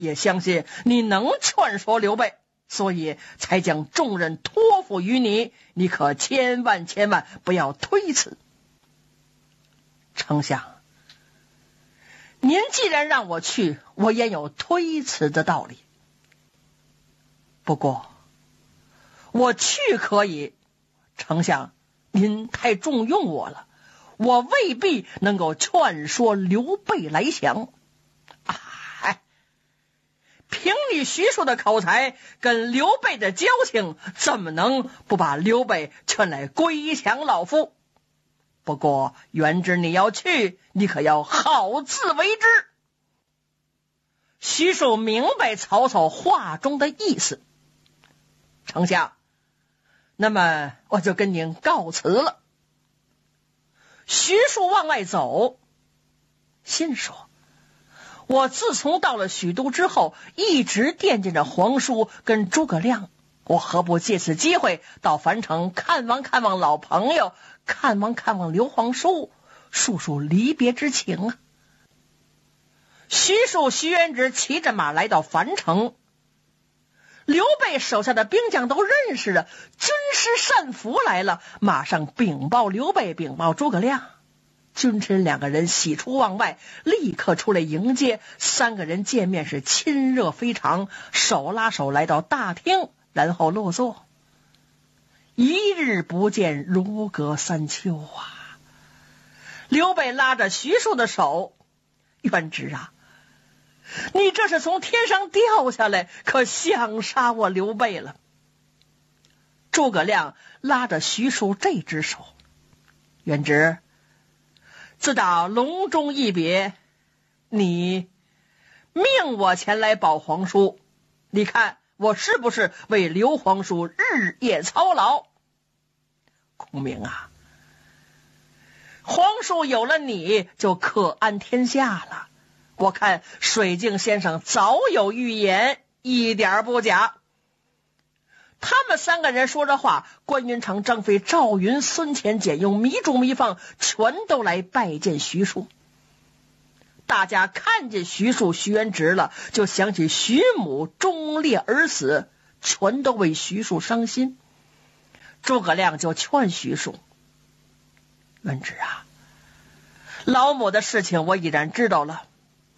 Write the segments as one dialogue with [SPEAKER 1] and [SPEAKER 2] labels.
[SPEAKER 1] 也相信你能劝说刘备，所以才将重任托付于你，你可千万不要推辞。丞相，您既然让我去，我也有推辞的道理。不过我去可以，丞相您太重用我了，我未必能够劝说刘备来降。凭你徐庶的口才跟刘备的交情，怎么能不把刘备劝来归降老夫？不过元之你要去，你可要好自为之。徐庶明白曹操话中的意思，丞相，那么我就跟您告辞了。徐庶往外走，心说，我自从到了许都之后，一直惦记着皇叔跟诸葛亮，我何不借此机会到樊城看望老朋友，看望刘皇叔，述述离别之情啊。徐庶、徐元直骑着马来到樊城，刘备手下的兵将都认识了，军师单福来了，马上禀报刘备，禀报诸葛亮。君臣两个人喜出望外，立刻出来迎接。三个人见面是亲热非常，手拉手来到大厅，然后落座。一日不见，如隔三秋啊！刘备拉着徐庶的手，元直啊，你这是从天上掉下来，可想杀我刘备了。诸葛亮拉着徐庶这只手，元直，自打隆中一别，你命我前来保皇叔，你看我是不是为刘皇叔日夜操劳？孔明啊，皇叔有了你就可安天下了。我看水镜先生早有预言，一点不假。他们三个人说着话，关云长、张飞、赵云、孙乾、简用糜竺、糜芳全都来拜见徐庶。大家看见徐庶、徐元直了，就想起徐母忠烈而死，全都为徐庶伤心。诸葛亮就劝徐庶，元直啊，老母的事情我已然知道了。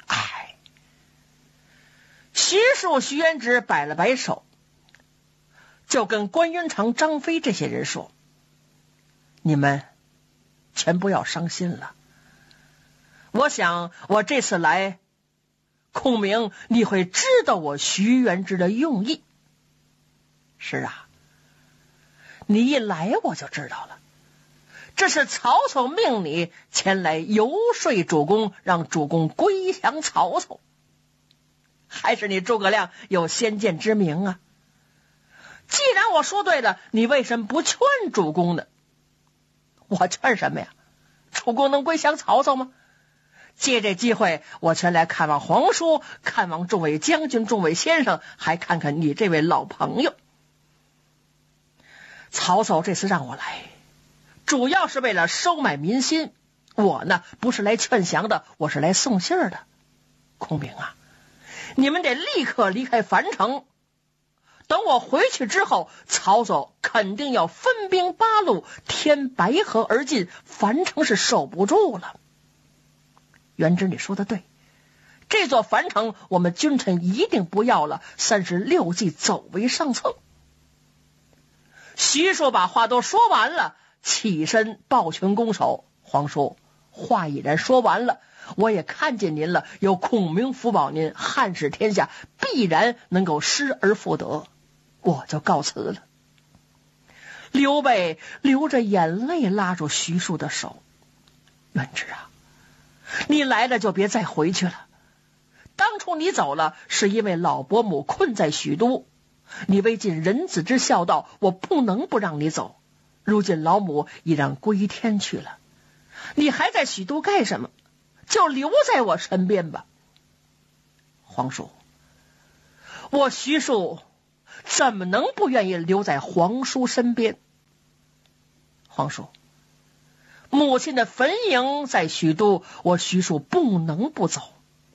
[SPEAKER 1] 徐庶、徐元直摆了摆手，就跟关云长、张飞这些人说，你们全不要伤心了。我想我这次来，孔明你会知道我徐元直的用意。是啊，你一来我就知道了，这是曹操命你前来游说主公，让主公归降曹操。还是你诸葛亮有先见之明啊？既然我说对了，你为什么不劝主公呢？我劝什么呀？主公能归降曹操吗？借这机会，我前来看望皇叔，看望众位将军、众位先生，还看看你这位老朋友。曹操这次让我来，主要是为了收买民心。我呢，不是来劝降的，我是来送信儿的。孔明啊，你们得立刻离开樊城，等我回去之后，曹操肯定要分兵八路，填白河而进，樊城是守不住了。元直，你说的对，这座樊城我们君臣一定不要了，36计走为上策。徐庶把话都说完了，起身抱拳拱手，皇叔，话已然说完了，我也看见您了，有孔明福保您，汉室天下必然能够失而复得，我就告辞了。刘备流着眼泪拉住徐庶的手，元直啊，你来了就别再回去了。当初你走了，是因为老伯母困在许都，你未尽人子之孝道，我不能不让你走。如今老母已然归天去了，你还在许都干什么？就留在我身边吧。皇叔，我徐庶怎么能不愿意留在皇叔身边？皇叔，母亲的坟茔在许都，我徐庶不能不走。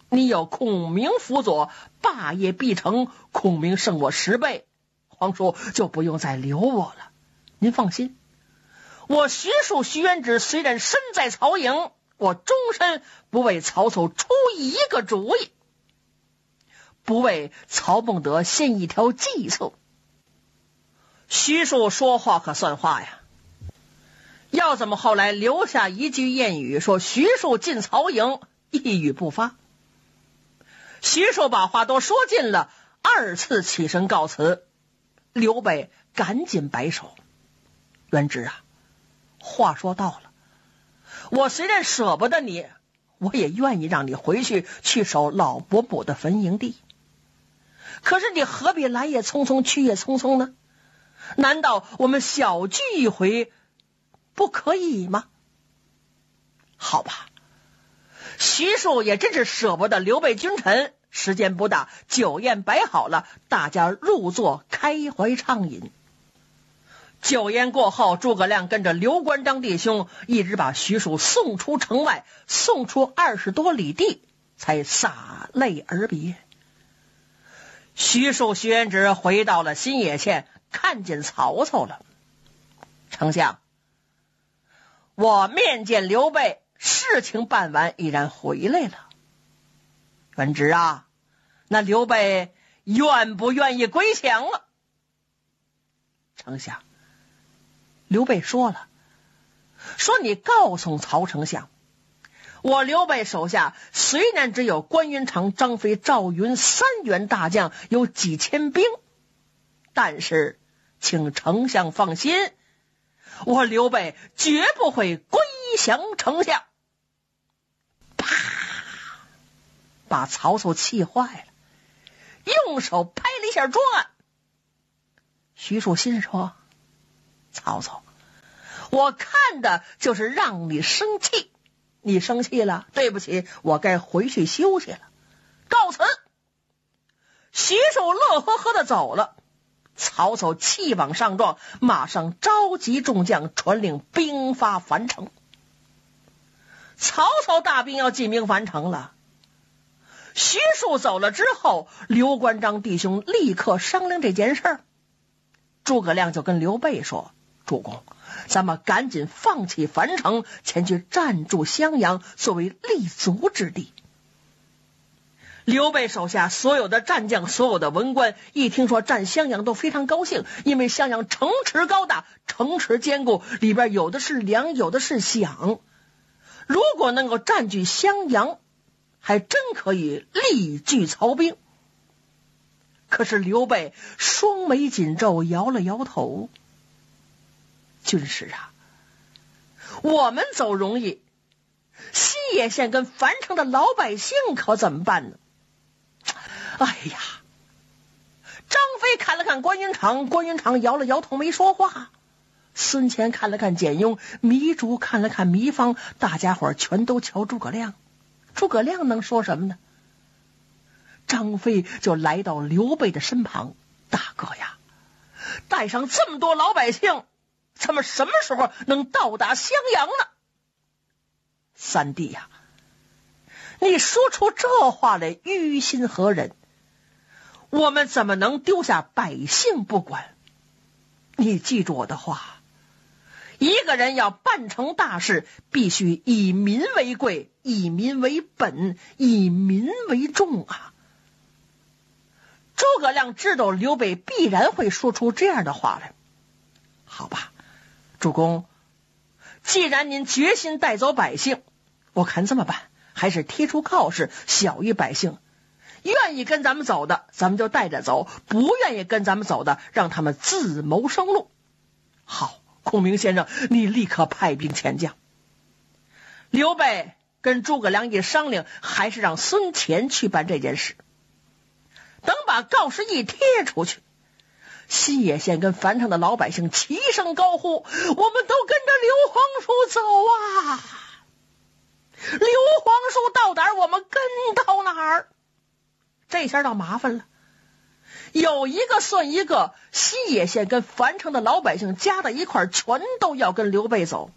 [SPEAKER 1] 你有孔明辅佐，霸业必成，孔明胜我10倍，皇叔就不用再留我了。您放心，我徐庶徐元直虽然身在曹营，我终身不为曹操出一个主意，不为曹孟德献一条计策。徐庶说话可算话呀，要怎么后来留下一句谚语，说徐庶进曹营一语不发。徐庶把话都说尽了，2次起身告辞。刘备赶紧摆手，元直啊，话说到了，我虽然舍不得你，我也愿意让你回去守老伯母的坟营地，可是你何必来也匆匆去也匆匆呢？难道我们小聚一回不可以吗？好吧，徐庶也真是舍不得刘备君臣，时间不大，酒宴摆好了，大家入座开怀畅饮。酒宴过后，诸葛亮跟着刘关张弟兄一直把徐庶送出城外，送出20多里地，才洒泪而别。徐庶徐元直回到了新野县，看见曹操了。丞相，我面见刘备，事情办完，已然回来了。元直啊，那刘备愿不愿意归降了？丞相，刘备说了，说你告诉曹丞相，我刘备手下虽然只有关云长、张飞、赵云3员大将，有几千兵，但是请丞相放心，我刘备绝不会归降丞相。啪，把曹操气坏了，用手拍了一下桌案。徐庶心说，曹操，我看的就是让你生气，你生气了，对不起，我该回去休息了，告辞。徐庶乐呵呵的走了。曹操气往上撞，马上召集众将，传令兵发樊城。曹操大兵要进兵樊城了。徐庶走了之后，刘关张弟兄立刻商量这件事儿。诸葛亮就跟刘备说，主公，咱们赶紧放弃樊城，前去占住襄阳，作为立足之地。刘备手下所有的战将，所有的文官，一听说占襄阳都非常高兴，因为襄阳城池高大，城池坚固，里边有的是粮，有的是饷，如果能够占据襄阳，还真可以力拒曹兵。可是刘备双眉紧皱，摇了摇头，军师啊，我们走容易，西野县跟樊城的老百姓可怎么办呢？哎呀，张飞看了看关云长，关云长摇了摇头没说话。孙乾看了看简雍，糜竺看了看糜芳，大家伙全都瞧诸葛亮。诸葛亮能说什么呢？张飞就来到刘备的身旁，大哥呀，带上这么多老百姓，咱们什么时候能到达襄阳呢？三弟呀，你说出这话来，于心何忍？我们怎么能丢下百姓不管？你记住我的话，一个人要办成大事，必须以民为贵，以民为本，以民为重啊！诸葛亮知道刘备必然会说出这样的话来。好吧，主公，既然您决心带走百姓，我看这么办，还是贴出告示，晓谕百姓，愿意跟咱们走的，咱们就带着走；不愿意跟咱们走的，让他们自谋生路。好，孔明先生，你立刻派兵前将。刘备跟诸葛亮一商量，还是让孙乾去办这件事。等把告示一贴出去，西野县跟樊城的老百姓齐声高呼，我们都跟着刘皇叔走啊！刘皇叔到哪儿，我们跟到哪儿。这下倒麻烦了，有一个算一个，西野县跟樊城的老百姓加在一块儿，全都要跟刘备走。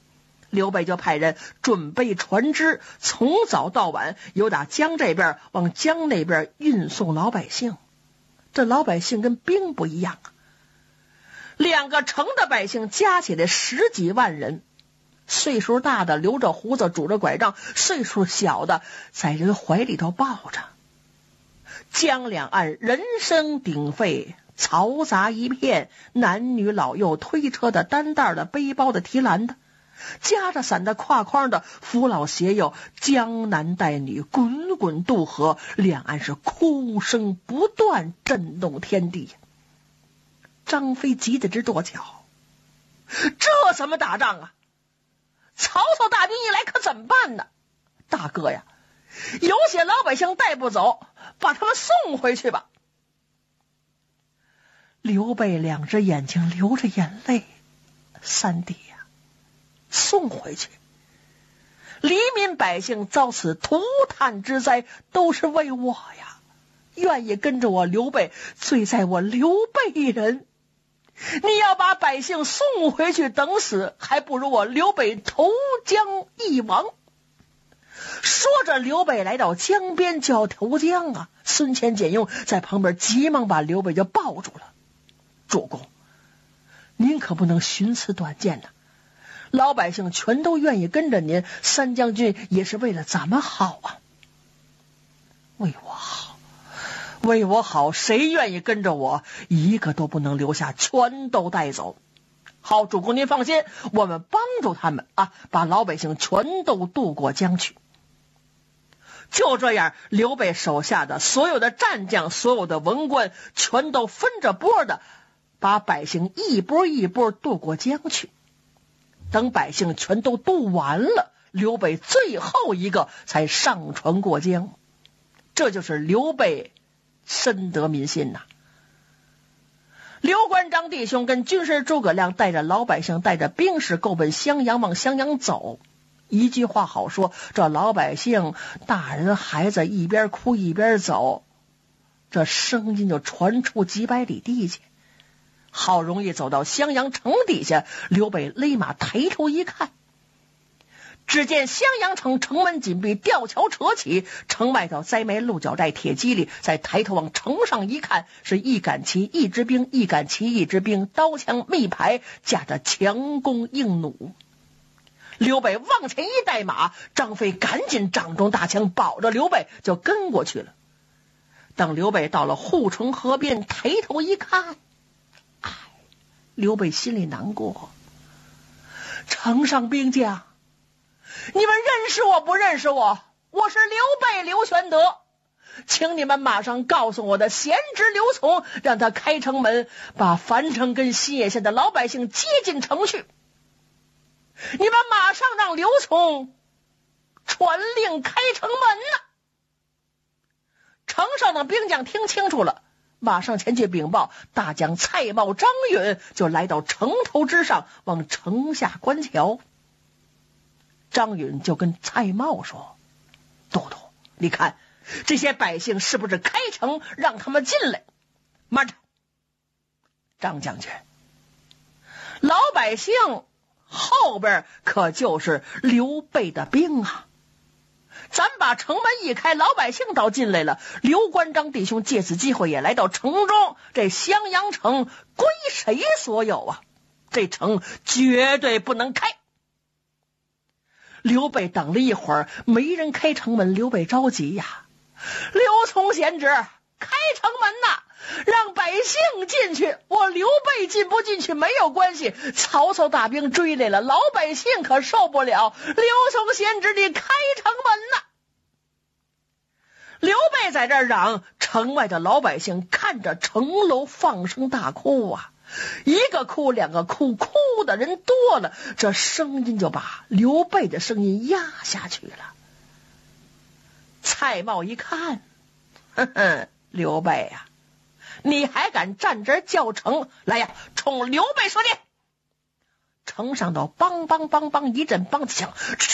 [SPEAKER 1] 刘备就派人准备船只，从早到晚由打江这边往江那边运送老百姓。这老百姓跟兵不一样啊，2个城的百姓加起来10几万人，岁数大的留着胡子拄着拐杖，岁数小的在人怀里头抱着。江两岸人声鼎沸，嘈杂一片，男女老幼推车的、担袋的、背包的、提篮的，夹着伞的、挎筐的，扶老携幼，江南带女，滚滚渡河，两岸是哭声不断，震动天地。张飞急得直跺脚，这怎么打仗啊？曹操大兵一来可怎么办呢？大哥呀，有些老百姓带不走，把他们送回去吧。刘备2只眼睛流着眼泪，三弟呀，送回去，黎民百姓遭此涂炭之灾，都是为我呀，愿意跟着我刘备，罪在我刘备人。你要把百姓送回去等死，还不如我刘备投江一亡。说着，刘备来到江边就要投江啊！孙乾、简用在旁边急忙把刘备就抱住了。主公，您可不能寻此短见呐！老百姓全都愿意跟着您，三将军也是为了咱们好啊！为我好，为我好，谁愿意跟着我？一个都不能留下，全都带走。好，主公您放心，我们帮助他们啊，把老百姓全都渡过江去。就这样，刘备手下的所有的战将、所有的文官，全都分着波的把百姓一波一波渡过江去。等百姓全都渡完了，刘备最后一个才上船过江。这就是刘备深得民心呐。刘关张弟兄跟军师诸葛亮带着老百姓，带着兵士，够奔襄阳，往襄阳走。一句话好说，这老百姓大人孩子一边哭一边走，这声音就传出几百里地去。好容易走到襄阳城底下，刘备勒马抬头一看，只见襄阳城城门紧闭，吊桥扯起，城外头栽埋鹿角寨、铁蒺藜。再抬头往城上一看，是一杆旗一支兵，一杆旗一支兵，刀枪密排，架着强弓硬弩。刘备往前一带马，张飞赶紧掌中大枪保着刘备就跟过去了。等刘备到了护城河边，抬头一看，刘备心里难过。城上兵将，你们认识我不认识我？我是刘备刘玄德，请你们马上告诉我的贤侄刘琮，让他开城门，把樊城跟新野县的老百姓接进城去。你们马上让刘琮传令开城门呐！城上的兵将听清楚了，马上前去禀报。大将蔡瑁、张允就来到城头之上，往城下观瞧。张允就跟蔡瑁说：都督，你看这些百姓是不是开城让他们进来？慢着，张将军，老百姓后边可就是刘备的兵啊！咱把城门一开，老百姓倒进来了。刘关张弟兄借此机会也来到城中，这襄阳城归谁所有啊？这城绝对不能开。刘备等了一会儿，没人开城门，刘备着急呀。刘琮贤侄，开城门呐，让百姓进去，我刘备进不进去没有关系，曹操大兵追来了，老百姓可受不了。刘琮贤侄，你开城门呐！刘备在这儿嚷，城外的老百姓看着城楼放声大哭啊，一个哭两个哭，哭的人多了，这声音就把刘备的声音压下去了。蔡瑁一看，刘备呀，你还敢站这儿叫城？来呀，冲刘备射箭！城上头梆梆梆梆一阵梆子响，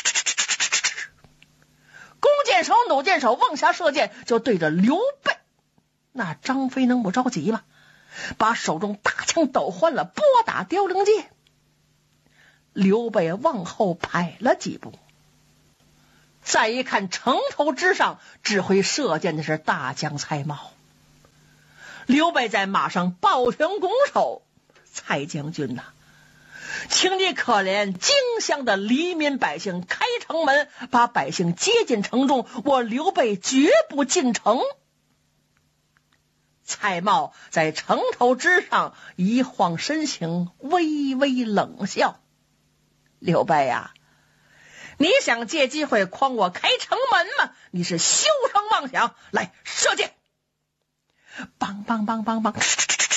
[SPEAKER 1] 弓箭手、弩箭手往下射箭，就对着刘备。那张飞能不着急吗？把手中大枪抖换了，拨打凋零箭。 刘备往后拍了几步，再一看城头之上指挥射箭的是大将蔡瑁。刘备在马上抱拳拱手：蔡将军呐，请你可怜荆襄的黎民百姓，开城门把百姓接进城中，我刘备绝不进城。蔡瑁在城头之上一晃身形，微微冷笑：刘备呀，你想借机会诓我开城门吗？你是休生妄想！来，射箭！梆梆梆梆梆，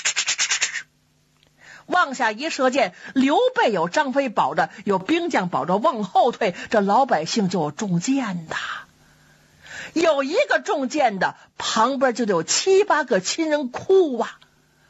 [SPEAKER 1] 往下一射箭，刘备有张飞保着，有兵将保着，往后退，这老百姓就有中箭的。有一个中箭的，旁边就有7、8个亲人哭啊！